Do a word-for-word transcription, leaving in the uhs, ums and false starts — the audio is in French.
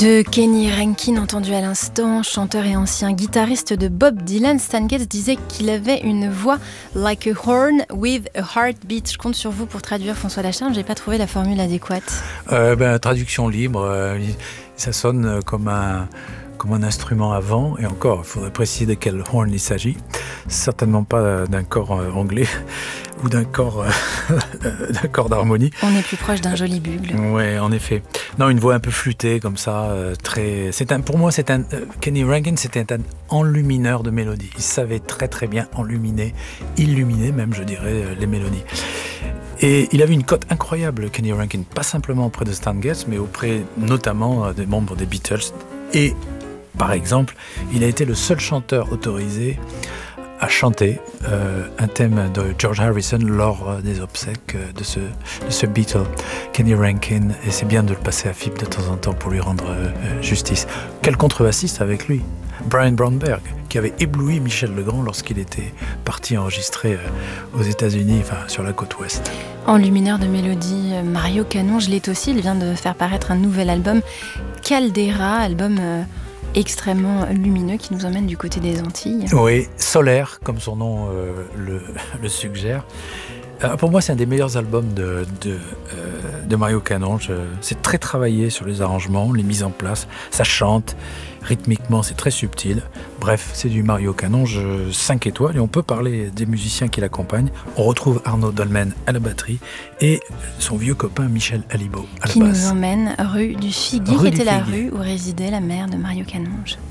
De Kenny Rankin, entendu à l'instant, chanteur et ancien guitariste de Bob Dylan, Stan Getz disait qu'il avait une voix like a horn with a heartbeat. Je compte sur vous pour traduire, François Lacharme, j'ai pas trouvé la formule adéquate. Euh, ben, traduction libre, euh, ça sonne comme un, comme un instrument à vent, et encore, il faudrait préciser de quel horn il s'agit. Certainement pas d'un corps euh, anglais ou d'un corps, euh, d'un corps d'harmonie. On est plus proche d'un joli bugle. Oui, en effet. Non, une voix un peu flûtée comme ça, euh, très. C'est un, pour moi, c'est un euh, Kenny Rankin, c'était un enlumineur de mélodies. Il savait très très bien enluminer, illuminer même, je dirais, euh, les mélodies. Et il avait une cote incroyable, Kenny Rankin, pas simplement auprès de Stan Getz, mais auprès notamment euh, des membres des Beatles. Et par exemple, il a été le seul chanteur autorisé à chanter euh, un thème de George Harrison lors des obsèques de ce, de ce Beatle, Kenny Rankin, et c'est bien de le passer à F I B de temps en temps pour lui rendre euh, justice. Quel contrebassiste avec lui, Brian Bromberg, qui avait ébloui Michel Legrand lorsqu'il était parti enregistrer euh, aux États-Unis, enfin sur la côte ouest. Enlumineur de mélodie, Mario Canonge l'est aussi. Il vient de faire paraître un nouvel album, Caldera, album euh, extrêmement lumineux qui nous emmène du côté des Antilles. Oui, solaire, comme son nom euh, le, le suggère. Euh, pour moi, c'est un des meilleurs albums de, de, euh, de Mario Canonge. C'est très travaillé sur les arrangements, les mises en place. Ça chante, rythmiquement, c'est très subtil. Bref, c'est du Mario Canonge cinq étoiles. Et on peut parler des musiciens qui l'accompagnent. On retrouve Arnaud Dolmen à la batterie et son vieux copain Michel Alibo à la qui basse. Qui nous emmène rue du Figuier, rue qui du était la Figuier. rue où résidait la mère de Mario Canonge.